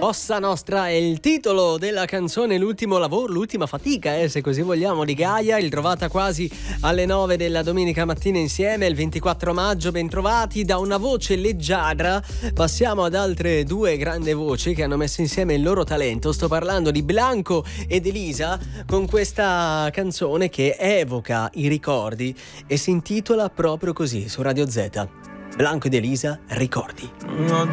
Bossa Nostra è il titolo della canzone, l'ultimo lavoro, l'ultima fatica, se così vogliamo, di Gaia, ritrovata quasi alle 9 della domenica mattina insieme, il 24 maggio, bentrovati. Da una voce leggiadra passiamo ad altre due grandi voci che hanno messo insieme il loro talento. Sto parlando di Blanco ed Elisa con questa canzone che evoca i ricordi e si intitola proprio così su Radio Z. Blanco ed Elisa, Ricordi.